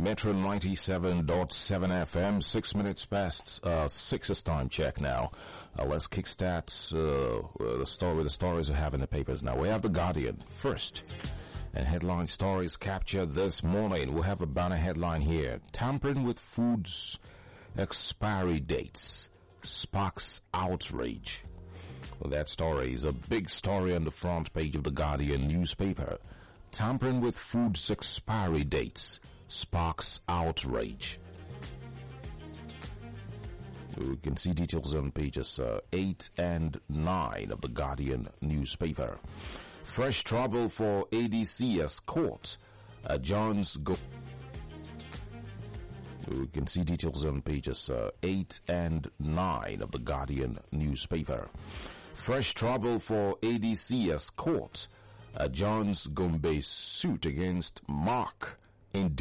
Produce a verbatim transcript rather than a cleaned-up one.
Metro ninety-seven point seven F M, six minutes past uh, six is time check now. Uh, let's kickstart uh, the story, the stories we have in the papers now. We have The Guardian first. And headline stories captured this morning. We have a banner headline here. Tampering with foods expiry dates sparks outrage. Well, that story is a big story on the front page of The Guardian newspaper. Tampering with foods expiry dates sparks outrage. We can see details on pages uh, eight and nine of The Guardian newspaper. Fresh trouble for A D C as court adjourns go. We can see details on pages uh, eight and nine of The Guardian newspaper. Fresh trouble for A D C as court adjourns Gombe's suit against Mark